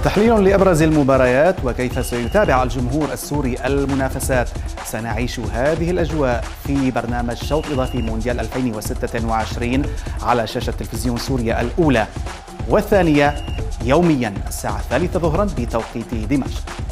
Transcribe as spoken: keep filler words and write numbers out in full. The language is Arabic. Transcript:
تحليل لأبرز المباريات وكيف سيتابع الجمهور السوري المنافسات. سنعيش هذه الأجواء في برنامج شوط إضافي مونديال ألفين وستة وعشرين على شاشة تلفزيون سوريا الأولى والثانية يوميا الساعة الثالثة ظهرا بتوقيت دمشق.